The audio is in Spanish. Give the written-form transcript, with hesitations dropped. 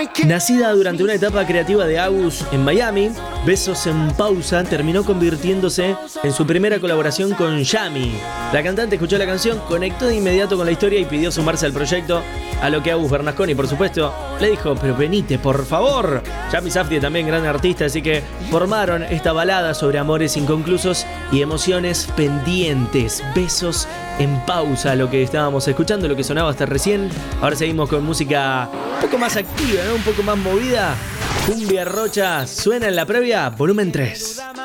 Nacida durante una etapa creativa de Agus en Miami, Besos en Pausa terminó convirtiéndose en su primera colaboración con Yami. La cantante escuchó la canción, conectó de inmediato con la historia y pidió sumarse al proyecto, a lo que Agus Bernasconi, por supuesto, le dijo: pero venite, por favor. Yami Safdie también gran artista, así que formaron esta balada sobre amores inconclusos y emociones pendientes. Besos en Pausa, lo que estábamos escuchando, lo que sonaba hasta recién. Ahora seguimos con música un poco más activa, ¿no? Un poco más movida. Cumbia Rocha suena en la previa, volumen 3.